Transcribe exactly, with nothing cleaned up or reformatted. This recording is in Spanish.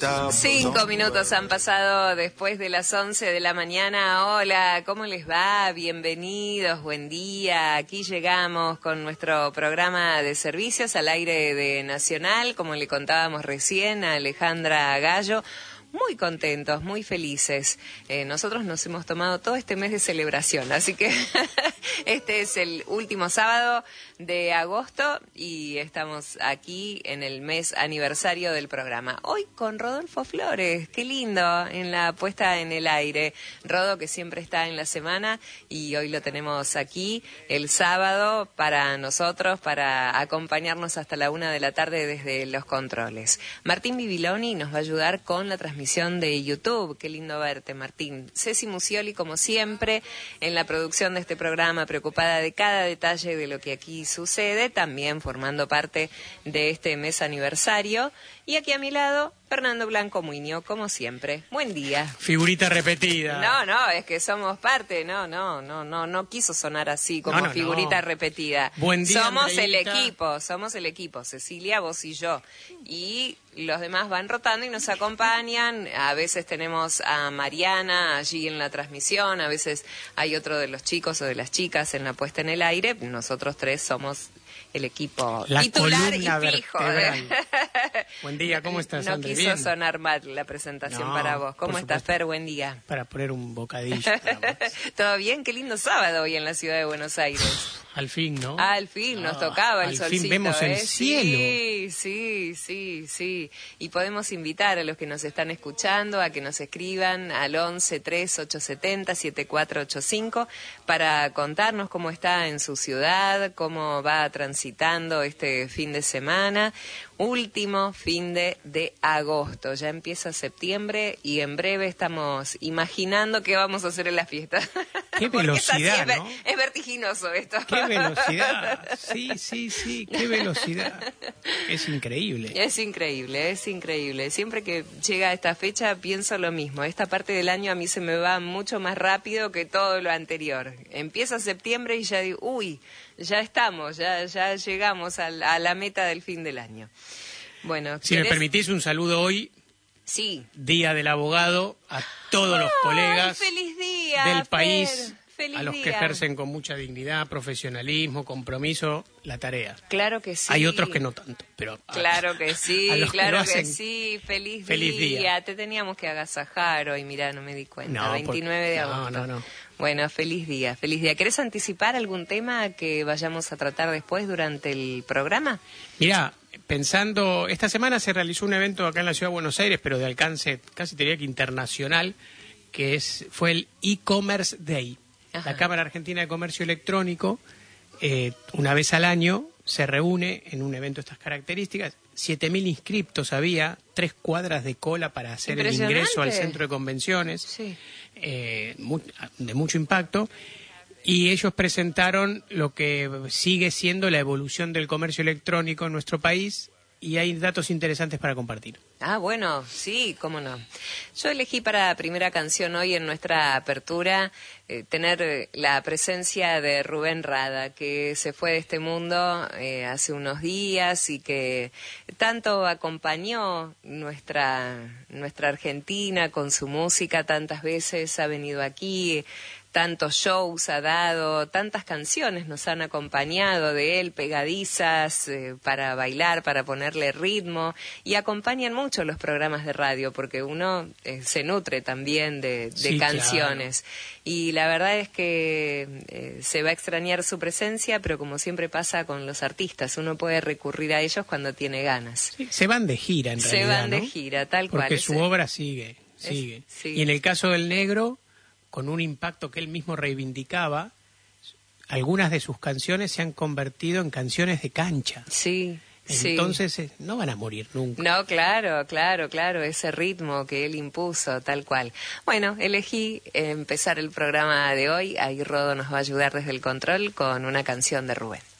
Cinco minutos han pasado después de las once de la mañana. Hola, ¿cómo les va? Bienvenidos, buen día. Aquí llegamos con nuestro programa de servicios al aire de Nacional, como le contábamos recién a Alejandra Gallo. Muy contentos, muy felices. Eh, nosotros nos hemos tomado todo este mes de celebración, así que este es el último sábado de agosto y estamos aquí en el mes aniversario del programa. Hoy con Rodolfo Flores, qué lindo, en la puesta en el aire. Rodo, que siempre está en la semana, y hoy lo tenemos aquí el sábado para nosotros, para acompañarnos hasta la una de la tarde desde los controles. Martín Bibiloni nos va a ayudar con la transmisión de YouTube. Qué lindo verte, Martín. Ceci Musioli, como siempre, en la producción de este programa, preocupada de cada detalle de lo que aquí sucede, también formando parte de este mes aniversario. Y aquí a mi lado, Fernando Blanco Muñoz, como siempre. Buen día. Figurita repetida. No, no, es que somos parte, no, no, no, no, no quiso sonar así como no, no, figurita no. repetida. Buen día, somos Andreita. el equipo, somos el equipo, Cecilia, vos y yo. Y los demás van rotando y nos acompañan. A veces tenemos a Mariana allí en la transmisión, a veces hay otro de los chicos o de las chicas en la puesta en el aire. Nosotros tres somos el equipo la titular y columna fijo. vertebral. Buen día, ¿cómo estás, No André? quiso ¿Bien? sonar mal la presentación No, para vos. ¿Cómo por estás, supuesto. Fer? Buen día. Para poner un bocadillo. para vos. ¿Todo bien? Qué lindo sábado hoy en la ciudad de Buenos Aires. Al fin, ¿no? Al fin nos Ah, tocaba el al solcito. fin vemos ¿eh? el cielo. Sí, sí, sí, sí. Y podemos invitar a los que nos están escuchando a que nos escriban al once tres ocho siete cero siete cuatro ocho cinco para contarnos cómo está en su ciudad, cómo va transitando este fin de semana. Último fin de, de agosto. Ya empieza septiembre y en breve estamos imaginando qué vamos a hacer en la fiesta. Qué Porque es así, velocidad, es, ¿no? Es vertiginoso esto. Qué velocidad. Sí, sí, sí, qué velocidad. Es increíble. Es increíble, es increíble. Siempre que llega esta fecha pienso lo mismo. Esta parte del año a mí se me va mucho más rápido que todo lo anterior. Empieza septiembre y ya digo, uy, ya estamos, ya, ya llegamos a la, a la meta del fin del año. Bueno, Si me ¿querés? permitís un saludo hoy, Sí. Día del Abogado, a todos los colegas ¡Ay, feliz día, del Fer! país, Feliz a los que día. ejercen con mucha dignidad, profesionalismo, compromiso, la tarea. Claro que sí. Hay otros que no tanto, pero... a- Claro que sí, a los que claro lo que, hacen, sí. Feliz, feliz día. día. Te teníamos que agasajar hoy, mirá, no me di cuenta. No, veintinueve de por- no, agosto. no, no. Bueno, feliz día, feliz día. ¿Querés anticipar algún tema que vayamos a tratar después durante el programa? Mirá, pensando, esta semana se realizó un evento acá en la Ciudad de Buenos Aires, pero de alcance casi diría que internacional, que es fue el e-commerce Day. Ajá. La Cámara Argentina de Comercio Electrónico, eh, una vez al año, se reúne en un evento de estas características. siete mil inscriptos había, tres cuadras de cola para hacer el Impresionante. ingreso al centro de convenciones, Sí. eh, mu- de mucho impacto. Y ellos presentaron lo que sigue siendo la evolución del comercio electrónico en nuestro país, y hay datos interesantes para compartir. Ah, bueno, sí, cómo no. Yo elegí para primera canción hoy en nuestra apertura eh, tener eh, la presencia de Rubén Rada, que se fue de este mundo eh, hace unos días y que tanto acompañó nuestra, nuestra Argentina con su música, tantas veces ha venido aquí, tantos shows ha dado, tantas canciones nos han acompañado de él, pegadizas, eh, para bailar, para ponerle ritmo, y acompañan mucho los programas de radio, porque uno eh, se nutre también de, de Sí, canciones. Claro. Y la verdad es que eh, se va a extrañar su presencia, pero como siempre pasa con los artistas, uno puede recurrir a ellos cuando tiene ganas. Sí, se van de gira en se realidad, van de ¿no? gira, tal cual. Porque es su el- obra sigue, sigue. Es- sí. Y en el caso del Negro, con un impacto que él mismo reivindicaba, algunas de sus canciones se han convertido en canciones de cancha. Sí, sí. Entonces eh, no van a morir nunca. No, claro, claro, claro, ese ritmo que él impuso, tal cual. Bueno, elegí empezar el programa de hoy, ahí Rodo nos va a ayudar desde el control con una canción de Rubén.